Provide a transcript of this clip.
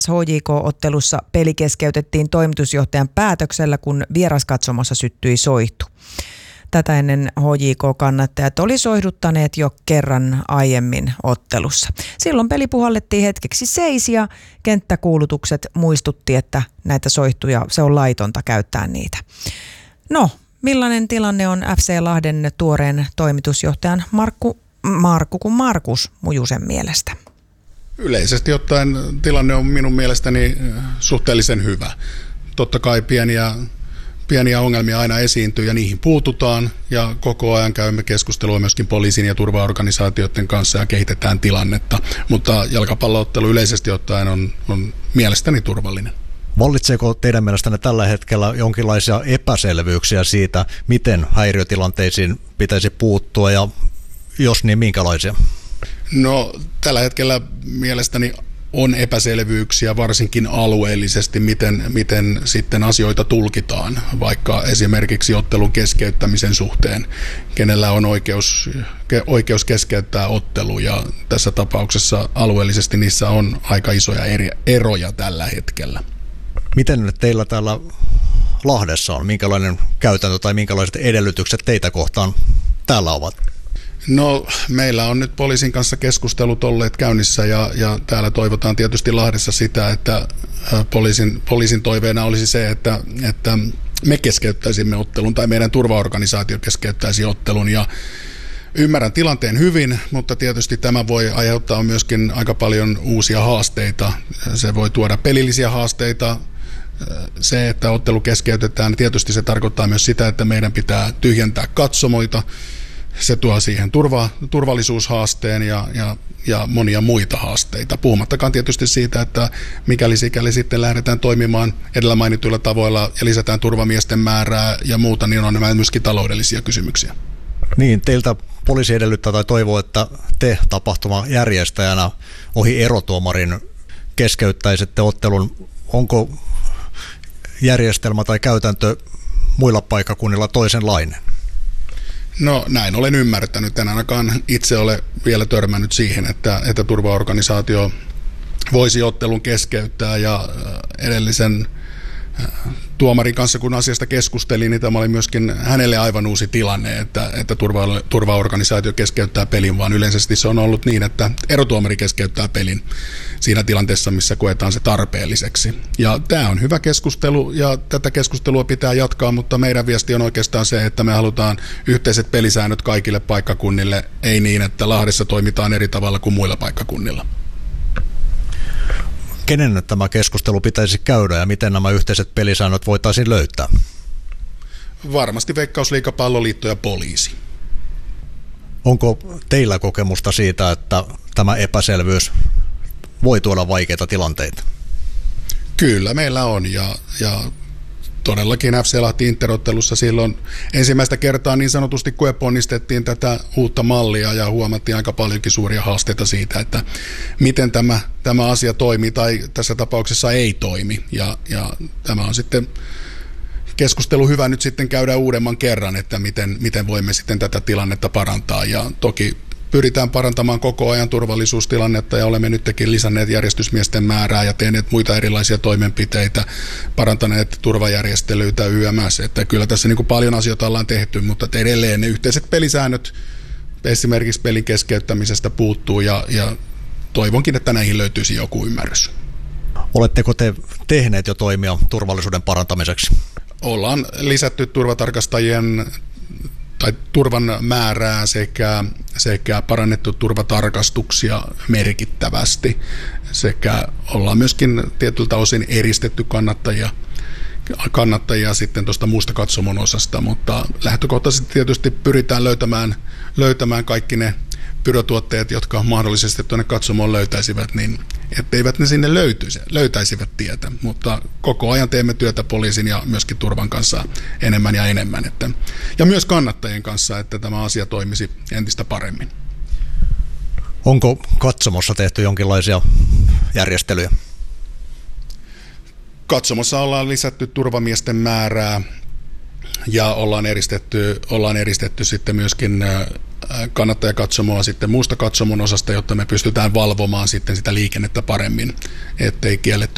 HJK-ottelussa peli keskeytettiin toimitusjohtajan päätöksellä, kun vieraskatsomossa syttyi soihtu. Tätä ennen HJK-kannattajat oli soihduttaneet jo kerran aiemmin ottelussa. Silloin peli puhallettiin hetkeksi seis ja kenttäkuulutukset muistutti, että näitä soihtuja, se on laitonta käyttää niitä. No, millainen tilanne on FC Lahden tuoreen toimitusjohtajan Markus Mujusen mielestä? Yleisesti ottaen tilanne on minun mielestäni suhteellisen hyvä. Totta kai pieniä ongelmia aina esiintyy ja niihin puututaan ja koko ajan käymme keskustelua myöskin poliisin ja turvaorganisaatioiden kanssa ja kehitetään tilannetta, mutta jalkapalloottelu yleisesti ottaen on mielestäni turvallinen. Vallitseeko teidän mielestänne tällä hetkellä jonkinlaisia epäselvyyksiä siitä, miten häiriötilanteisiin pitäisi puuttua ja jos niin, minkälaisia? No tällä hetkellä mielestäni on epäselvyyksiä varsinkin alueellisesti, miten sitten asioita tulkitaan, vaikka esimerkiksi ottelun keskeyttämisen suhteen, kenellä on oikeus keskeyttää ottelu, ja tässä tapauksessa alueellisesti niissä on aika isoja eroja tällä hetkellä. Miten teillä täällä Lahdessa on? Minkälainen käytäntö tai minkälaiset edellytykset teitä kohtaan täällä ovat? No, meillä on nyt poliisin kanssa keskustelut olleet käynnissä ja täällä toivotaan tietysti Lahdessa sitä, että poliisin toiveena olisi se, että me keskeyttäisimme ottelun tai meidän turvaorganisaatio keskeyttäisi ottelun, ja ymmärrän tilanteen hyvin, mutta tietysti tämä voi aiheuttaa myöskin aika paljon uusia haasteita. Se voi tuoda pelillisiä haasteita. Se, että ottelu keskeytetään, tietysti se tarkoittaa myös sitä, että meidän pitää tyhjentää katsomoita. Se tuo siihen turvallisuushaasteen ja monia muita haasteita. Puhumattakaan tietysti siitä, että sikäli sitten lähdetään toimimaan edellä mainituilla tavoilla ja lisätään turvamiesten määrää ja muuta, niin on nämä myöskin taloudellisia kysymyksiä. Niin, teiltä poliisi edellyttää tai toivoo, että te tapahtuman järjestäjänä ohi erotuomarin keskeyttäisitte ottelun. Onko järjestelmä tai käytäntö muilla paikkakunnilla toisenlainen? No näin olen ymmärtänyt. En ainakaan itse ole vielä törmännyt siihen, että turvaorganisaatio voisi ottelun keskeyttää, ja edellisen tuomarin kanssa, kun asiasta keskustelin, niin tämä oli myöskin hänelle aivan uusi tilanne, että turvaorganisaatio keskeyttää pelin, vaan yleisesti se on ollut niin, että erotuomari keskeyttää pelin siinä tilanteessa, missä koetaan se tarpeelliseksi. Ja tämä on hyvä keskustelu ja tätä keskustelua pitää jatkaa, mutta meidän viesti on oikeastaan se, että me halutaan yhteiset pelisäännöt kaikille paikkakunnille, ei niin, että Lahdessa toimitaan eri tavalla kuin muilla paikkakunnilla. Kenen tämä keskustelu pitäisi käydä ja miten nämä yhteiset pelisäännöt voitaisiin löytää? Varmasti Veikkausliiga, Palloliitto ja poliisi. Onko teillä kokemusta siitä, että tämä epäselvyys voi tuoda vaikeita tilanteita? Kyllä meillä on, ja todellakin FC Lahti Interottelussa silloin ensimmäistä kertaa niin sanotusti koeponnistettiin tätä uutta mallia ja huomattiin aika paljonkin suuria haasteita siitä, että miten tämä asia toimii tai tässä tapauksessa ei toimi, ja tämä on sitten keskustelu hyvä nyt sitten käydä uudemman kerran, että miten voimme sitten tätä tilannetta parantaa, ja toki pyritään parantamaan koko ajan turvallisuustilannetta ja olemme nytkin lisänneet järjestysmiesten määrää ja tehneet muita erilaisia toimenpiteitä, parantaneet turvajärjestelyitä YMS, että kyllä tässä niin kuin paljon asioita ollaan tehty, mutta edelleen ne yhteiset pelisäännöt esimerkiksi pelin keskeyttämisestä puuttuu ja toivonkin, että näihin löytyisi joku ymmärrys. Oletteko te tehneet jo toimia turvallisuuden parantamiseksi? Ollaan lisätty turvatarkastajien tai turvan määrää sekä parannettu turvatarkastuksia merkittävästi, sekä ollaan myöskin tietyltä osin eristetty kannattajia sitten tuosta muusta katsomon osasta, mutta lähtökohtaisesti tietysti pyritään löytämään kaikki ne pyrotuotteet, jotka mahdollisesti tuonne katsomoon löytäisivät, niin etteivät ne sinne löytäisivät tietä, mutta koko ajan teemme työtä poliisin ja myöskin turvan kanssa enemmän ja enemmän, ja myös kannattajien kanssa, että tämä asia toimisi entistä paremmin. Onko katsomossa tehty jonkinlaisia järjestelyjä? Katsomossa ollaan lisätty turvamiesten määrää ja ollaan eristetty sitten myöskin kannattajakatsomoa sitten muusta katsomon osasta, jotta me pystytään valvomaan sitten sitä liikennettä paremmin, ettei kielletty